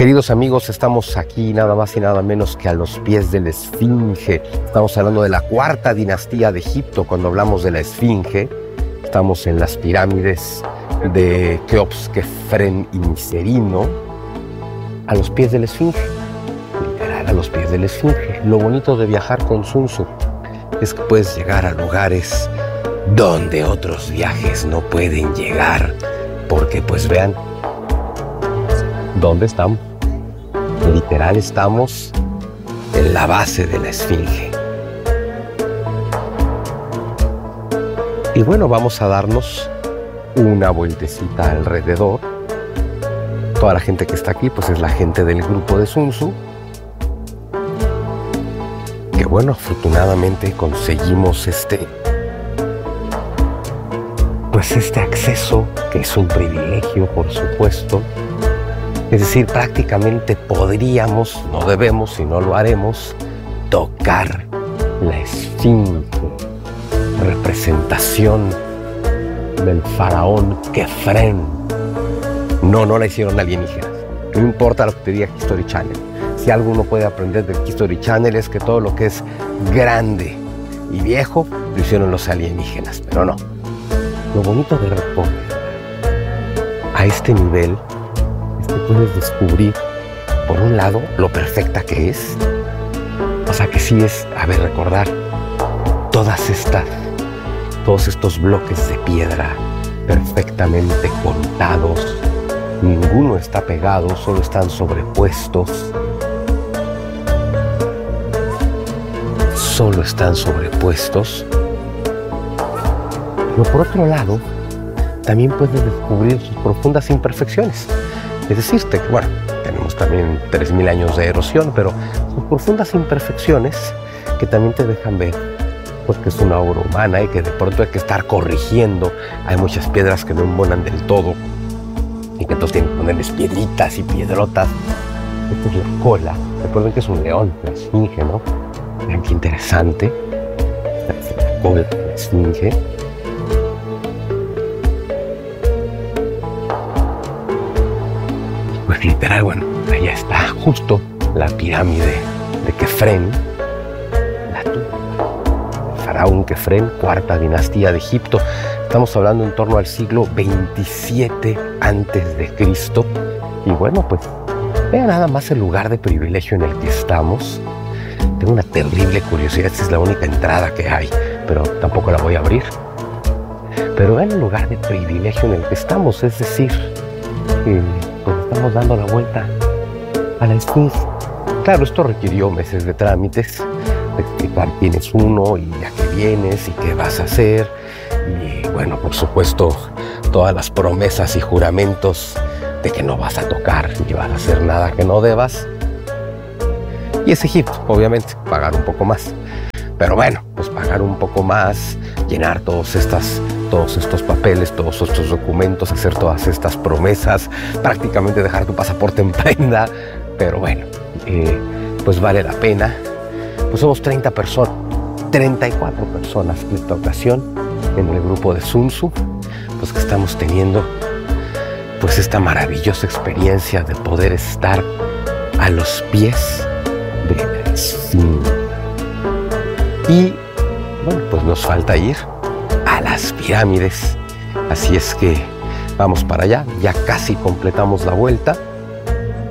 Queridos amigos, estamos aquí nada más y nada menos que a los pies de la Esfinge. Estamos hablando de la cuarta dinastía de Egipto. Cuando hablamos de la Esfinge, estamos en las pirámides de Keops, Kefren y Micerino, a los pies de la Esfinge. Literal, a los pies de la Esfinge. Lo bonito de viajar con Sun Tzu es que puedes llegar a lugares donde otros viajes no pueden llegar. Porque, pues vean, ¿dónde estamos? Literal, estamos en la base de la Esfinge. Y bueno, vamos a darnos una vueltecita alrededor. Toda la gente que está aquí, pues es la gente del grupo de Sun Tzu. Que bueno, afortunadamente conseguimos este acceso, que es un privilegio, por supuesto. Es decir, prácticamente podríamos, no debemos y no lo haremos, tocar la Esfinge, representación del faraón Kefren. No la hicieron alienígenas. No importa lo que te diga History Channel. Si algo uno puede aprender del History Channel es que todo lo que es grande y viejo lo hicieron los alienígenas, pero no. Lo bonito de recorrer a este nivel es que puedes descubrir, por un lado, lo perfecta que es. O sea, que sí es, recordar todos estos bloques de piedra perfectamente contados. Ninguno está pegado, solo están sobrepuestos. Pero por otro lado, también puedes descubrir sus profundas imperfecciones. Es decir, tenemos también 3.000 años de erosión, pero sus profundas imperfecciones que también te dejan ver pues, que es una obra humana y que de pronto hay que estar corrigiendo. Hay muchas piedras que no embonan del todo y que entonces tienen que ponerles piedritas y piedrotas. Esta es la cola. Recuerden que es un león, la Esfinge, ¿no? Vean qué interesante. Esta es la cola de la Esfinge. Pues literal, allá está justo la pirámide de Kefren, la tumba del faraón Kefren, cuarta dinastía de Egipto. Estamos hablando en torno al siglo 27 antes de Cristo. Y bueno, pues vean nada más el lugar de privilegio en el que estamos. Tengo una terrible curiosidad, esta es la única entrada que hay, pero tampoco la voy a abrir. Pero vean el lugar de privilegio en el que estamos, es decir, pues estamos dando la vuelta a la Esfinge. Claro, esto requirió meses de trámites, de explicar quién es uno y a qué vienes y qué vas a hacer. Y bueno, por supuesto, todas las promesas y juramentos de que no vas a tocar ni vas a hacer nada que no debas. Y es Egipto, obviamente, pagar un poco más. Pero bueno, pues pagar un poco más, llenar todos estos papeles, todos estos documentos, hacer todas estas promesas, prácticamente dejar tu pasaporte en prenda. Pero bueno, pues vale la pena. Pues somos 34 personas en esta ocasión en el grupo de Sun Tzu, pues que estamos teniendo pues esta maravillosa experiencia de poder estar a los pies de la Esfinge. Y bueno, pues nos falta ir a las pirámides, así es que vamos para allá, ya casi completamos la vuelta.